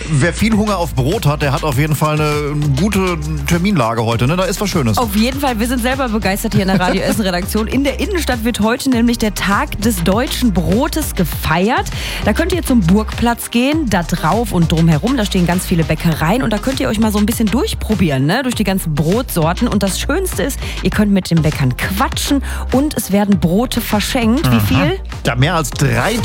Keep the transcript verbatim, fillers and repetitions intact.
wer viel Hunger auf Brot hat, der hat auf jeden Fall eine gute Terminlage heute. Ne? Da ist was Schönes. Auf jeden Fall, wir sind selber begeistert hier in der Radio Essen Redaktion. In der Innenstadt wird heute nämlich der Tag des deutschen Brotes gefeiert. Da könnt ihr zum Burgplatz gehen, da drauf und drumherum, da stehen ganz viele Bäckereien und da könnt ihr euch mal so ein bisschen durchprobieren, ne? Durch die ganzen Brotsorten. Und das Schönste ist, ihr könnt mit den Bäckern quatschen und es werden Brote verschenkt. Wie viel? Ja, mehr als drei